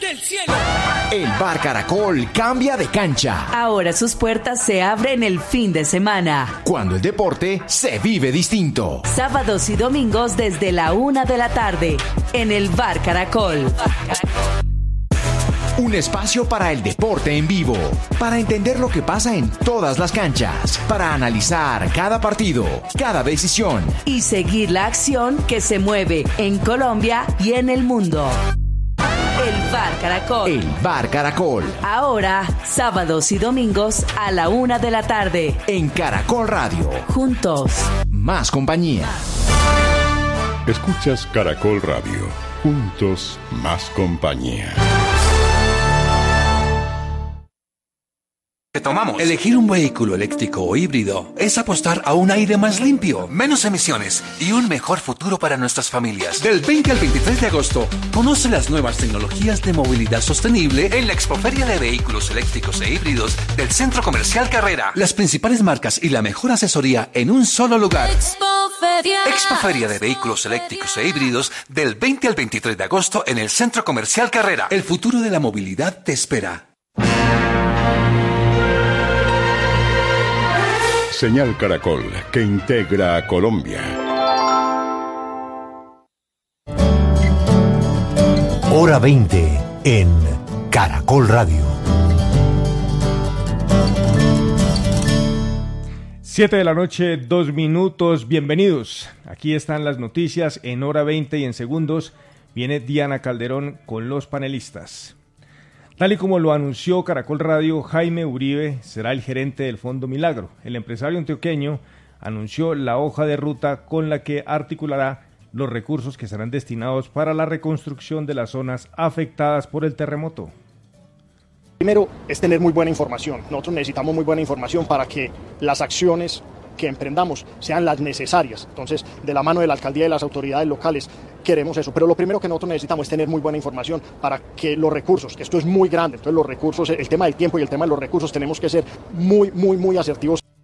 del cielo. El Bar Caracol cambia de cancha. Ahora sus puertas se abren el fin de semana. Cuando el deporte se vive distinto. Sábados y domingos desde la 1 de la tarde. En el Bar Caracol. Un espacio para el deporte en vivo, para entender lo que pasa en todas las canchas, para analizar cada partido, cada decisión y seguir la acción que se mueve en Colombia y en el mundo. El Bar Caracol. El Bar Caracol. Ahora, sábados y domingos a la 1 de la tarde. En Caracol Radio. Juntos. Más compañía. Escuchas Caracol Radio. Juntos, más compañía. Tomamos. Elegir un vehículo eléctrico o híbrido es apostar a un aire más limpio, menos emisiones y un mejor futuro para nuestras familias. Del 20 al 23 de agosto, conoce las nuevas tecnologías de movilidad sostenible en la Expoferia de Vehículos Eléctricos e Híbridos del Centro Comercial Carrera. Las principales marcas y la mejor asesoría en un solo lugar. Expoferia de Vehículos Eléctricos e Híbridos del 20 al 23 de agosto en el Centro Comercial Carrera. El futuro de la movilidad te espera. Señal Caracol, que integra a Colombia. Hora 20 en Caracol Radio. 7 de la noche, 2 minutos. Bienvenidos. Aquí están las noticias en Hora 20 y en segundos viene Diana Calderón con los panelistas. Tal y como lo anunció Caracol Radio, Jaime Uribe será el gerente del Fondo Milagro. El empresario antioqueño anunció la hoja de ruta con la que articulará los recursos que serán destinados para la reconstrucción de las zonas afectadas por el terremoto. Primero es tener muy buena información. Nosotros necesitamos muy buena información para que las acciones que emprendamos sean las necesarias. Entonces, de la mano de la alcaldía y de las autoridades locales, queremos eso. Pero lo primero que nosotros necesitamos es tener muy buena información para que los recursos, que esto es muy grande, entonces los recursos, el tema del tiempo y el tema de los recursos, tenemos que ser muy asertivos.